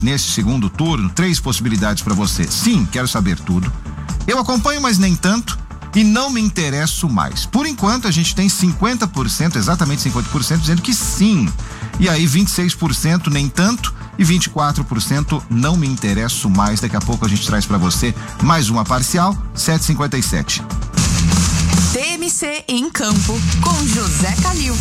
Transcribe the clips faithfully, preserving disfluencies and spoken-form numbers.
nesse segundo turno? Três possibilidades para você. Sim, quero saber tudo. Eu acompanho, mas nem tanto. E não me interesso mais. Por enquanto, a gente tem cinquenta por cento, exatamente cinquenta por cento, dizendo que sim. E aí, vinte e seis por cento nem tanto e vinte e quatro por cento não me interesso mais. Daqui a pouco a gente traz para você mais uma parcial, sete e cinquenta e sete. T M C em campo com José Calil.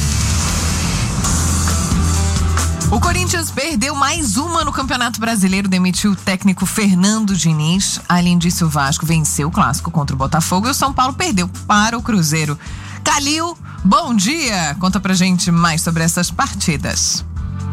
O Corinthians perdeu mais uma no Campeonato Brasileiro, demitiu o técnico Fernando Diniz. Além disso, o Vasco venceu o clássico contra o Botafogo e o São Paulo perdeu para o Cruzeiro. Calil, bom dia! Conta pra gente mais sobre essas partidas.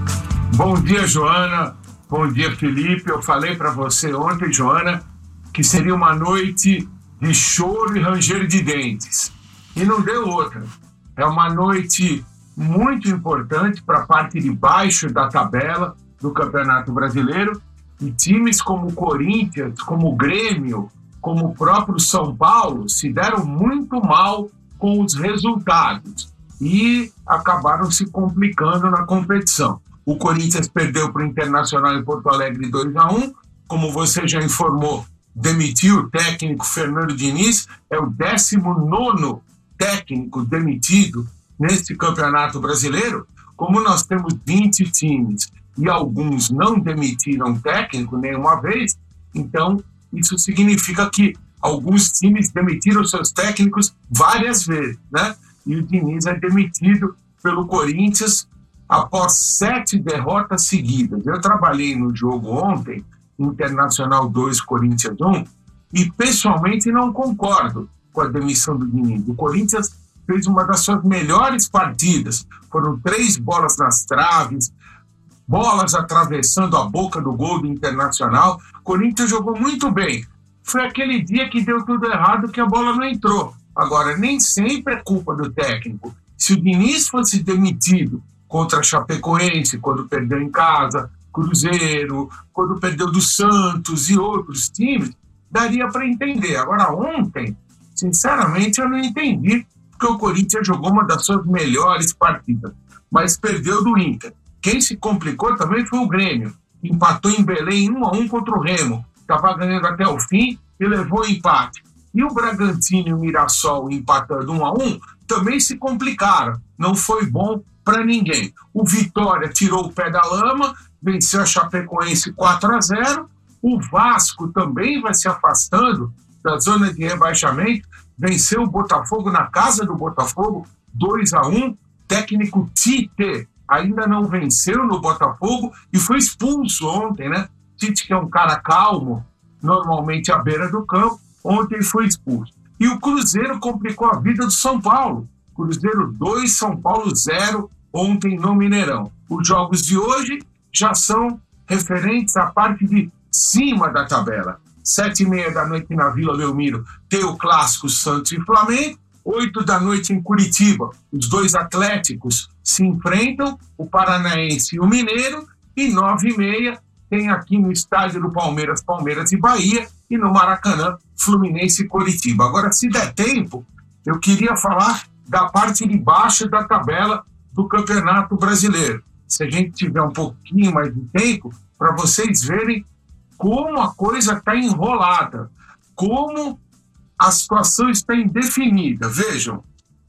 Bom dia, Joana. Bom dia, Felipe. Eu falei pra você ontem, Joana, que seria uma noite de choro e ranger de dentes. E não deu outra. É uma noite muito importante para a parte de baixo da tabela do Campeonato Brasileiro, e times como o Corinthians, como o Grêmio, como o próprio São Paulo se deram muito mal com os resultados e acabaram se complicando na competição. O Corinthians perdeu para o Internacional em Porto Alegre dois a um, como você já informou, demitiu o técnico Fernando Diniz, é o décimo nono técnico demitido neste Campeonato Brasileiro. Como nós temos vinte times e alguns não demitiram técnico nenhuma vez, então isso significa que alguns times demitiram seus técnicos várias vezes, né? E o Diniz é demitido pelo Corinthians após sete derrotas seguidas. Eu trabalhei no jogo ontem, Internacional dois, Corinthians um, e pessoalmente não concordo com a demissão do Diniz. O Corinthians fez uma das suas melhores partidas. Foram três bolas nas traves, bolas atravessando a boca do gol do Internacional. O Corinthians jogou muito bem. Foi aquele dia que deu tudo errado, que a bola não entrou. Agora, nem sempre é culpa do técnico. Se o Diniz fosse demitido contra a Chapecoense, quando perdeu em casa, Cruzeiro, quando perdeu do Santos e outros times, daria para entender. Agora, ontem, sinceramente, eu não entendi, porque o Corinthians jogou uma das suas melhores partidas, mas perdeu do Inter. Quem se complicou também foi o Grêmio, que empatou em Belém um a um contra o Remo, estava ganhando até o fim e levou o empate. E o Bragantino e o Mirassol empatando um a um também se complicaram, não foi bom para ninguém. O Vitória tirou o pé da lama, venceu a Chapecoense quatro a zero, o Vasco também vai se afastando da zona de rebaixamento, venceu o Botafogo na casa do Botafogo, dois a um. Técnico Tite ainda não venceu no Botafogo e foi expulso ontem, né? Tite, que é um cara calmo, normalmente à beira do campo, ontem foi expulso. E o Cruzeiro complicou a vida do São Paulo. Cruzeiro dois, São Paulo zero, ontem no Mineirão. Os jogos de hoje já são referentes à parte de cima da tabela. Sete e meia da noite na Vila Belmiro tem o clássico Santos e Flamengo. Oito da noite em Curitiba, os dois Atléticos se enfrentam, o Paranaense e o Mineiro. E nove e meia tem aqui no estádio do Palmeiras, Palmeiras e Bahia. E no Maracanã, Fluminense e Curitiba. Agora, se der tempo, eu queria falar da parte de baixo da tabela do Campeonato Brasileiro. Se a gente tiver um pouquinho mais de tempo, para vocês verem como a coisa está enrolada, como a situação está indefinida. Vejam,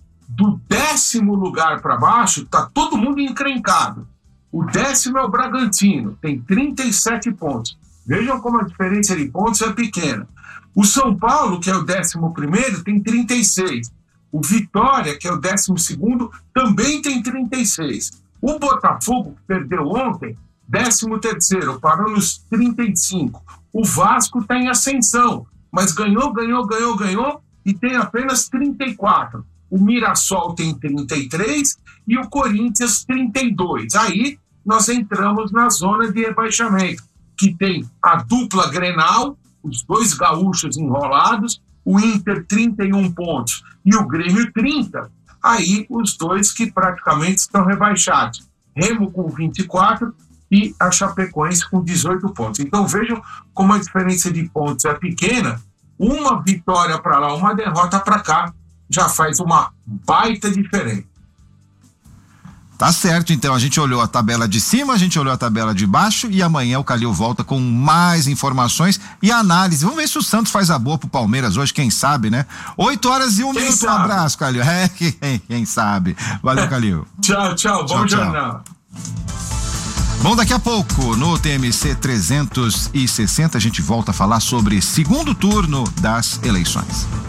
do décimo lugar para baixo está todo mundo encrencado. O décimo é o Bragantino, tem trinta e sete pontos. Vejam como a diferença de pontos é pequena. O São Paulo, que é o décimo primeiro, tem trinta e seis. O Vitória, que é o décimo segundo, também tem trinta e seis. O Botafogo, que perdeu ontem, décimo terceiro, parou nos trinta e cinco. O Vasco está em ascensão, mas ganhou, ganhou, ganhou, ganhou e tem apenas trinta e quatro. O Mirassol tem trinta e três e o Corinthians trinta e dois. Aí nós entramos na zona de rebaixamento, que tem a dupla Grenal, os dois gaúchos enrolados, o Inter trinta e um pontos e o Grêmio trinta. Aí os dois que praticamente estão rebaixados. Remo com vinte e quatro e a Chapecoense com dezoito pontos. Então vejam como a diferença de pontos é pequena. Uma vitória para lá, uma derrota para cá, já faz uma baita diferença. Tá certo, então a gente olhou a tabela de cima, a gente olhou a tabela de baixo e amanhã o Calil volta com mais informações e análise. Vamos ver se o Santos faz a boa pro Palmeiras hoje, quem sabe, né? Oito horas e um quem minuto, sabe? Um abraço, Calil. É, quem, quem sabe. Valeu, Calil. Tchau, tchau, bom tchau, jornal. Tchau. Bom, daqui a pouco, no T M C trezentos e sessenta, a gente volta a falar sobre segundo turno das eleições.